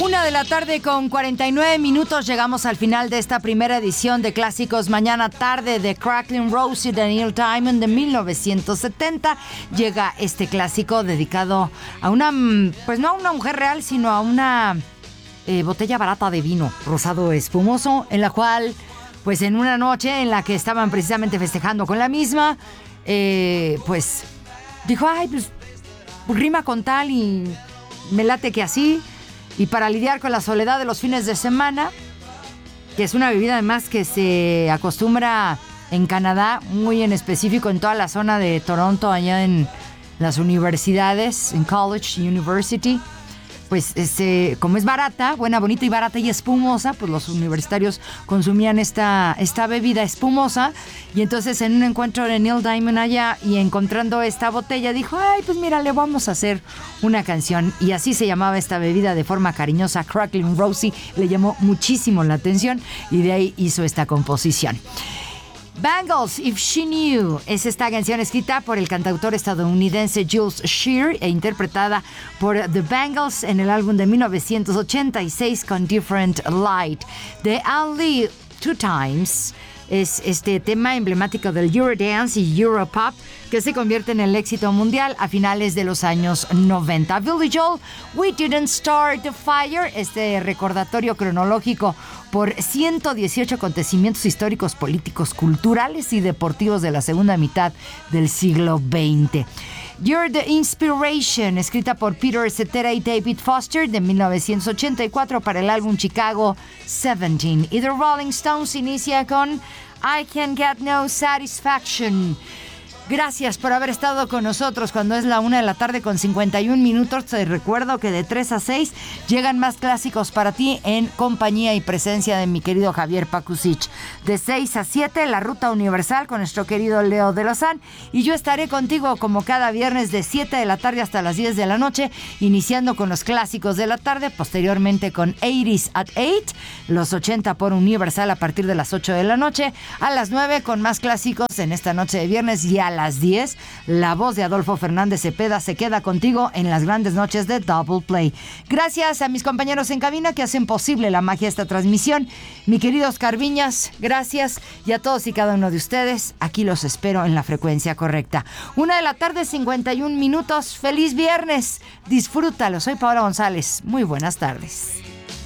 1:49 llegamos al final de esta primera edición de Clásicos Mañana Tarde de Cracklin' Rosie de Neil Diamond de 1970. Llega este clásico dedicado a una, pues no a una mujer real, sino a una botella barata de vino rosado espumoso, en la cual, pues en una noche en la que estaban precisamente festejando con la misma, pues dijo, ay, pues rima con tal y me late que así. Y para lidiar con la soledad de los fines de semana, que es una bebida además que se acostumbra en Canadá, muy en específico en toda la zona de Toronto, allá en las universidades, en College University, pues como es barata, buena, bonita y barata y espumosa, pues los universitarios consumían esta bebida espumosa. Y entonces en un encuentro de Neil Diamond allá y encontrando esta botella, dijo, ay, pues mira, le vamos a hacer una canción. Y así se llamaba esta bebida de forma cariñosa, Cracklin' Rosie. Le llamó muchísimo la atención y de ahí hizo esta composición. Bangles, If She Knew, es esta canción escrita por el cantautor estadounidense Jules Shear e interpretada por The Bangles en el álbum de 1986 con Different Light. The Only Two Times es este tema emblemático del Eurodance y Europop que se convierte en el éxito mundial a finales de los años 90. Billy Joel, We Didn't Start the Fire, este recordatorio cronológico por 118 acontecimientos históricos, políticos, culturales y deportivos de la segunda mitad del siglo XX. You're the Inspiration, escrita por Peter Cetera y David Foster de 1984 para el álbum Chicago 17. Y The Rolling Stones inicia con I Can Get No Satisfaction. Gracias por haber estado con nosotros cuando es la 1:51 Te recuerdo que de 3 a 6 llegan más clásicos para ti en compañía y presencia de mi querido Javier Pakusich. De 6 a 7, La Ruta Universal con nuestro querido Leo de Lozán. Y yo estaré contigo como cada viernes de 7 de la tarde hasta las 10 de la noche, iniciando con los clásicos de la tarde, posteriormente con 80s at 8, los 80 por Universal a partir de las 8 de la noche, a las 9 con más clásicos en esta noche de viernes y a las 10, la voz de Adolfo Fernández Cepeda se queda contigo en las grandes noches de Double Play. Gracias a mis compañeros en cabina que hacen posible la magia de esta transmisión. Mi querido Oscar Viñas, gracias. Y a todos y cada uno de ustedes, aquí los espero en la frecuencia correcta. 1:51 Feliz viernes. Disfrútalo. Soy Paola González. Muy buenas tardes.